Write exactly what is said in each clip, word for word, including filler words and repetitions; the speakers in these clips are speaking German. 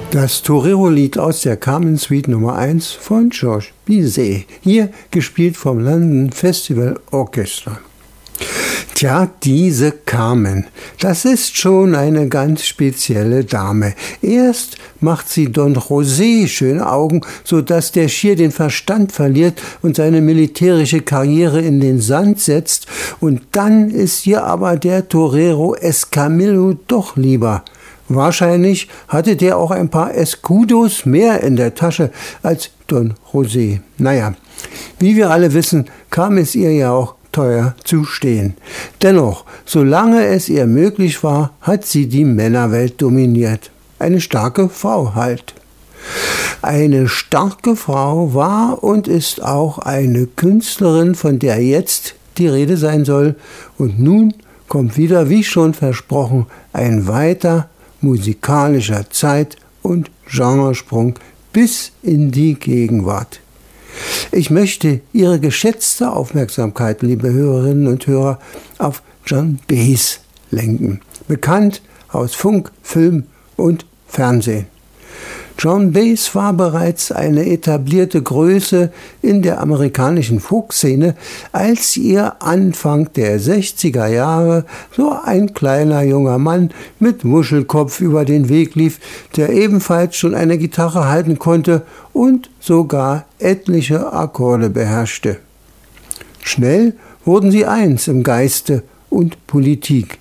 Das Torero-Lied aus der Carmen Suite Nummer eins von Georges Bizet, hier gespielt vom London Festival Orchestra. Tja, diese Carmen, das ist schon eine ganz spezielle Dame. Erst macht sie Don José schöne Augen, sodass der schier den Verstand verliert und seine militärische Karriere in den Sand setzt. Und dann ist ihr aber der Torero Escamillo doch lieber. Wahrscheinlich hatte der auch ein paar Escudos mehr in der Tasche als Don José. Naja, wie wir alle wissen, kam es ihr ja auch teuer zu stehen. Dennoch, solange es ihr möglich war, hat sie die Männerwelt dominiert. Eine starke Frau halt. Eine starke Frau war und ist auch eine Künstlerin, von der jetzt die Rede sein soll. Und nun kommt wieder, wie schon versprochen, ein weiter musikalischer Zeit- und Genresprung bis in die Gegenwart. Ich möchte Ihre geschätzte Aufmerksamkeit, liebe Hörerinnen und Hörer, auf Joan Baez lenken, bekannt aus Funk, Film und Fernsehen. Joan Baez war bereits eine etablierte Größe in der amerikanischen Folkszene, als ihr Anfang der sechziger Jahre so ein kleiner junger Mann mit Muschelkopf über den Weg lief, der ebenfalls schon eine Gitarre halten konnte und sogar etliche Akkorde beherrschte. Schnell wurden sie eins im Geiste und Politik.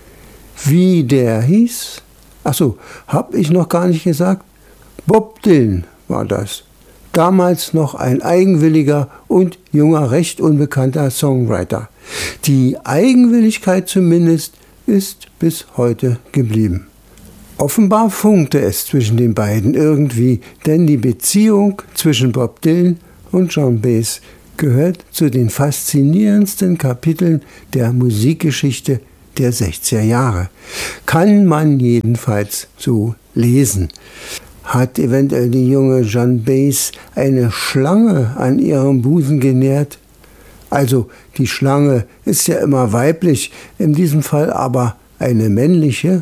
Wie der hieß? Achso, hab ich noch gar nicht gesagt. Bob Dylan war das. Damals noch ein eigenwilliger und junger, recht unbekannter Songwriter. Die Eigenwilligkeit zumindest ist bis heute geblieben. Offenbar funkte es zwischen den beiden irgendwie, denn die Beziehung zwischen Bob Dylan und Joan Baez gehört zu den faszinierendsten Kapiteln der Musikgeschichte der sechziger Jahre. Kann man jedenfalls so lesen. Hat eventuell die junge Joan Baez eine Schlange an ihrem Busen genährt? Also die Schlange ist ja immer weiblich, in diesem Fall aber eine männliche.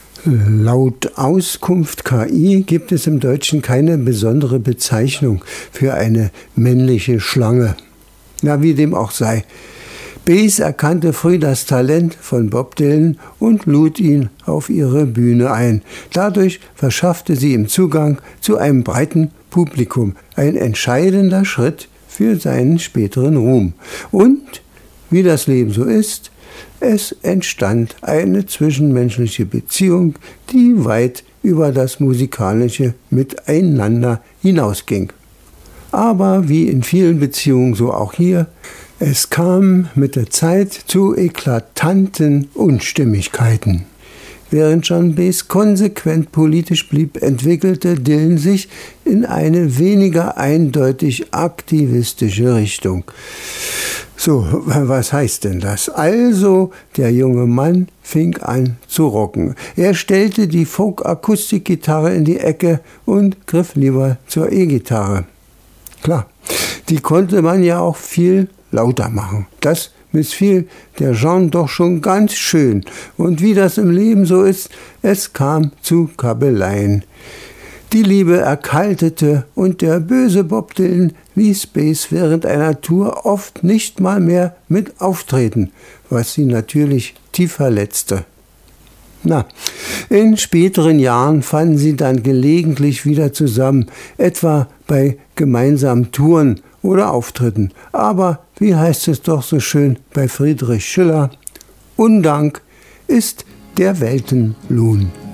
Laut Auskunft K I gibt es im Deutschen keine besondere Bezeichnung für eine männliche Schlange. Na, wie dem auch sei. Baez erkannte früh das Talent von Bob Dylan und lud ihn auf ihre Bühne ein. Dadurch verschaffte sie ihm Zugang zu einem breiten Publikum. Ein entscheidender Schritt für seinen späteren Ruhm. Und, wie das Leben so ist, es entstand eine zwischenmenschliche Beziehung, die weit über das musikalische Miteinander hinausging. Aber wie in vielen Beziehungen, so auch hier, es kam mit der Zeit zu eklatanten Unstimmigkeiten. Während Joan Baez konsequent politisch blieb, entwickelte Dylan sich in eine weniger eindeutig aktivistische Richtung. So, was heißt denn das? Also, der junge Mann fing an zu rocken. Er stellte die Folk-Akustikgitarre in die Ecke und griff lieber zur E-Gitarre. Klar, die konnte man ja auch viel lauter machen. Das missfiel der Jean doch schon ganz schön. Und wie das im Leben so ist, es kam zu Kabeleien. Die Liebe erkaltete und der böse Bob Dylan ließ Baez während einer Tour oft nicht mal mehr mit auftreten, was sie natürlich tief verletzte. Na, in späteren Jahren fanden sie dann gelegentlich wieder zusammen, etwa bei gemeinsamen Touren oder Auftritten. Aber, wie heißt es doch so schön bei Friedrich Schiller, Undank ist der Weltenlohn.